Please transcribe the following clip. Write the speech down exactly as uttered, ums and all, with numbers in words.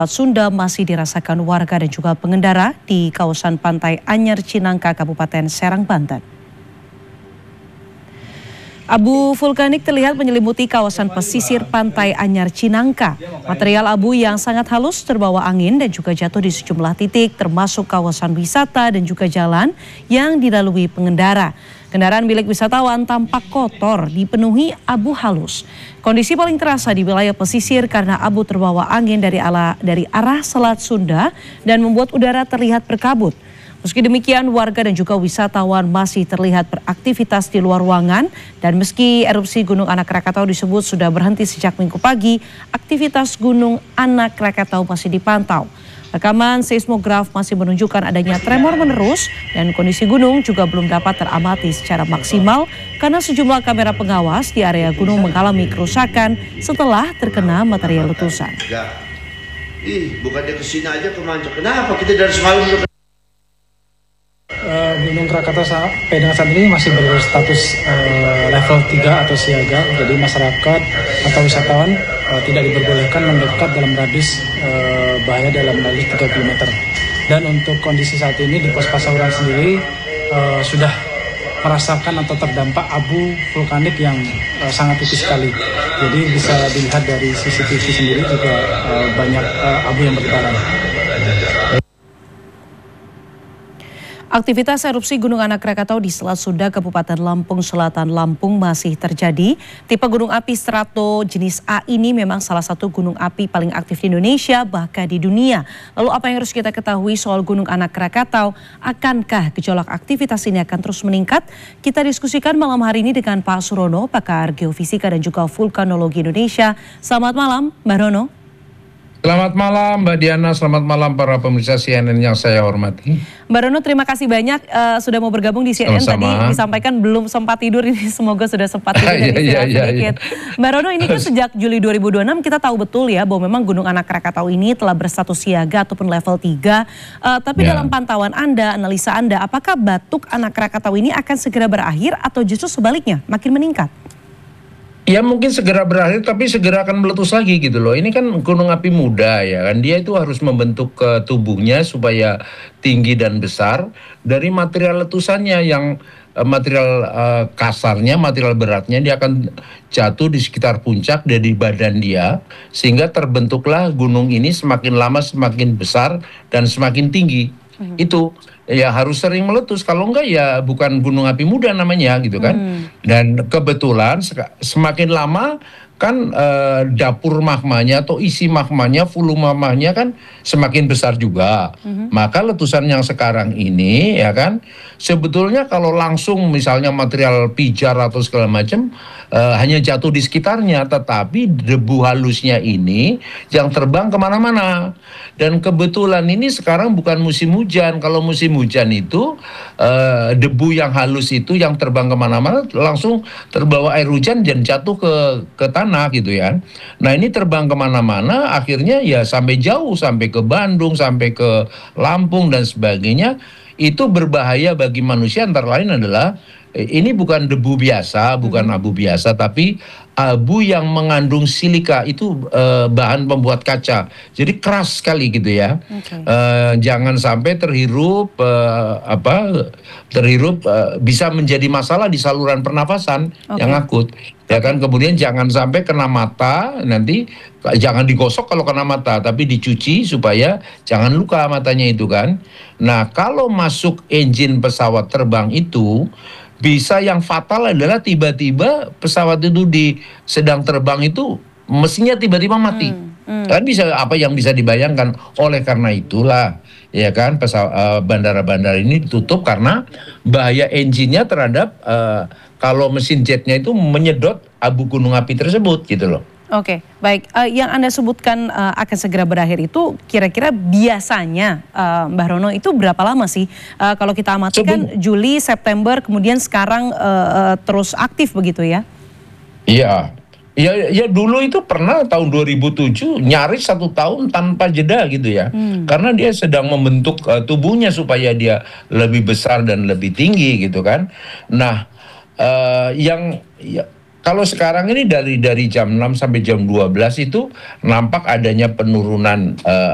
Sunda masih dirasakan warga dan juga pengendara di kawasan Pantai Anyar Cinangka, Kabupaten Serang, Banten. Abu vulkanik terlihat menyelimuti kawasan pesisir Pantai Anyar Cinangka. Material abu yang sangat halus terbawa angin dan juga jatuh di sejumlah titik termasuk kawasan wisata dan juga jalan yang dilalui pengendara. Kendaraan milik wisatawan tampak kotor dipenuhi abu halus. Kondisi paling terasa di wilayah pesisir karena abu terbawa angin dari, ala, dari arah Selat Sunda dan membuat udara terlihat berkabut. Meski demikian, warga dan juga wisatawan masih terlihat beraktivitas di luar ruangan dan meski erupsi Gunung Anak Krakatau disebut sudah berhenti sejak Minggu pagi, aktivitas Gunung Anak Krakatau masih dipantau. Rekaman seismograf masih menunjukkan adanya tremor menerus dan kondisi gunung juga belum dapat teramati secara maksimal karena sejumlah kamera pengawas di area gunung mengalami kerusakan setelah terkena material letusan. Ih, bukan dia kesini aja kemanjak. Kenapa kita dari semalam udah Uh, Gunung Krakatau sampai dengan saat ini masih berstatus uh, level tiga atau siaga, jadi masyarakat atau wisatawan uh, tidak diperbolehkan mendekat dalam radius uh, bahaya dalam radius tiga kilometer. Dan untuk kondisi saat ini di Pos Pasauran sendiri uh, sudah merasakan atau terdampak abu vulkanik yang uh, sangat tipis sekali. Jadi bisa dilihat dari C C T V sendiri juga uh, banyak uh, abu yang bertebaran. Aktivitas erupsi Gunung Anak Krakatau di Selat Sunda, Kabupaten Lampung Selatan, Lampung masih terjadi. Tipe gunung api strato jenis A ini memang salah satu gunung api paling aktif di Indonesia, bahkan di dunia. Lalu apa yang harus kita ketahui soal Gunung Anak Krakatau? Akankah gejolak aktivitas ini akan terus meningkat? Kita diskusikan malam hari ini dengan Pak Surono, pakar geofisika dan juga vulkanologi Indonesia. Selamat malam, Mbak Rono. Selamat malam Mbak Diana, selamat malam para pemirsa C N N yang saya hormati. Mbak Rono, terima kasih banyak uh, sudah mau bergabung di C N N. Sama-sama. Tadi disampaikan belum sempat tidur, ini semoga sudah sempat tidur dan istirahat sedikit. Mbak Rono, ini kan sejak Juli dua ribu dua puluh enam kita tahu betul ya bahwa memang Gunung Anak Krakatau ini telah berstatus siaga ataupun level tiga. Uh, tapi ya, dalam pantauan Anda, analisa Anda, apakah batuk Anak Krakatau ini akan segera berakhir atau justru sebaliknya makin meningkat? Ya mungkin segera berakhir tapi segera akan meletus lagi gitu loh. Ini kan gunung api muda ya kan. Dia itu harus membentuk ke tubuhnya supaya tinggi dan besar dari material letusannya yang uh, material uh, kasarnya, material beratnya dia akan jatuh di sekitar puncak dari badan dia sehingga terbentuklah gunung ini semakin lama semakin besar dan semakin tinggi. Hmm. Itu ya harus sering meletus, kalau enggak ya bukan gunung api muda namanya gitu kan. Hmm. Dan kebetulan semakin lama kan eh, dapur magmanya atau isi magmanya, volume magmanya kan semakin besar juga. Mm-hmm. Maka letusan yang sekarang ini ya kan sebetulnya kalau langsung misalnya material pijar atau segala macam eh, hanya jatuh di sekitarnya, tetapi debu halusnya ini yang terbang kemana-mana. Dan kebetulan ini sekarang bukan musim hujan. Kalau musim hujan itu eh, debu yang halus itu yang terbang kemana-mana langsung terbawa air hujan dan jatuh ke ke tanah gitu ya. Nah ini terbang kemana-mana akhirnya ya sampai jauh, sampai ke Bandung, sampai ke Lampung dan sebagainya. Itu berbahaya bagi manusia, antara lain adalah ini bukan debu biasa, bukan abu biasa, tapi abu yang mengandung silika, itu eh, bahan pembuat kaca. Jadi keras sekali gitu ya. Okay. Eh, jangan sampai terhirup eh, apa terhirup eh, bisa menjadi masalah di saluran pernafasan okay. yang akut. Ya kan, kemudian jangan sampai kena mata, nanti jangan digosok kalau kena mata, tapi dicuci supaya jangan luka matanya itu kan. Nah, kalau masuk engine pesawat terbang itu bisa yang fatal adalah tiba-tiba pesawat itu di sedang terbang itu mesinnya tiba-tiba mati. Hmm, hmm. Kan bisa apa yang bisa dibayangkan. Oleh karena itulah ya kan pesawat bandara-bandara ini ditutup karena bahaya engine-nya terhadap uh, kalau mesin jetnya itu menyedot abu gunung api tersebut gitu loh. Oke, baik. Uh, yang Anda sebutkan uh, akan segera berakhir itu kira-kira biasanya uh, Mbah Rono itu berapa lama sih? Uh, kalau kita amati kan Juli, September, kemudian sekarang uh, uh, terus aktif begitu ya? Iya, ya, ya dulu itu pernah tahun dua ribu tujuh nyaris satu tahun tanpa jeda gitu ya. Hmm. Karena dia sedang membentuk uh, tubuhnya supaya dia lebih besar dan lebih tinggi gitu kan. Nah, uh, yang... Ya, kalau sekarang ini dari dari jam enam sampai jam dua belas itu nampak adanya penurunan uh,